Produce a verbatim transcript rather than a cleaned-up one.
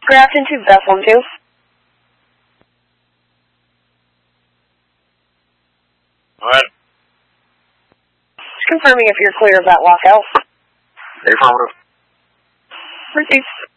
Grafton to Bethlehem two. Alright. Just confirming if you're clear of that lockout. Affirmative. Received.